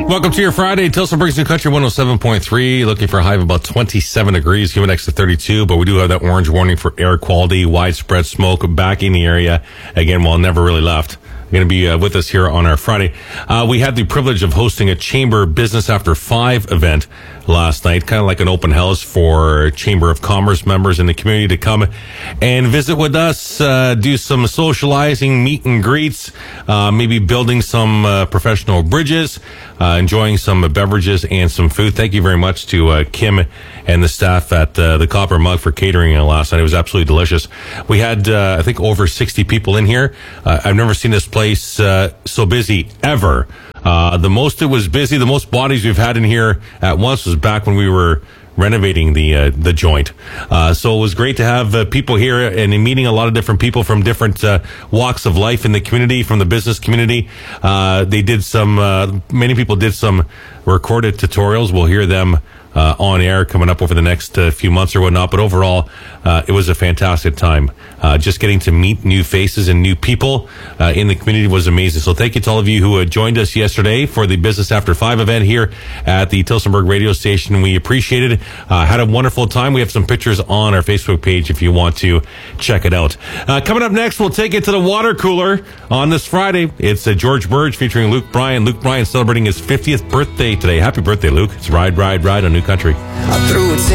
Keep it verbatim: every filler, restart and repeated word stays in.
Welcome to your Friday. Tilsonburg's New Country one oh seven point three. Looking for a high of about twenty-seven degrees, humid next to thirty-two. But we do have that orange warning for air quality, widespread smoke back in the area. Again, while never really left. Going to be uh, with us here on our Friday. Uh, we had the privilege of hosting a Chamber Business After Five event last night, kind of like an open house for Chamber of Commerce members in the community to come and visit with us, uh, do some socializing, meet and greets, uh, maybe building some uh, professional bridges, uh, enjoying some beverages and some food. Thank you very much to uh, Kim and the staff at uh, the Copper Mug for catering uh, last night. It was absolutely delicious. We had, uh, I think, over sixty people in here. Uh, I've never seen this place uh, so busy ever. Uh, the most it was busy, the most bodies we've had in here at once was back when we were renovating the uh, the joint. Uh, so it was great to have uh, people here and meeting a lot of different people from different uh, walks of life in the community, from the business community. Uh, they did some, uh, many people did some recorded tutorials. We'll hear them Uh, on air coming up over the next uh, few months or whatnot. But overall, uh, it was a fantastic time. Uh, just getting to meet new faces and new people uh, in the community was amazing. So thank you to all of you who uh, joined us yesterday for the Business After Five event here at the Tilsonburg radio station. We appreciate it. Uh, had a wonderful time. We have some pictures on our Facebook page if you want to check it out. Uh, coming up next, we'll take it to the water cooler on this Friday. It's uh, George Burge featuring Luke Bryan. Luke Bryan celebrating his fiftieth birthday today. Happy birthday, Luke. It's Ride, Ride, Ride on New Country. I threw a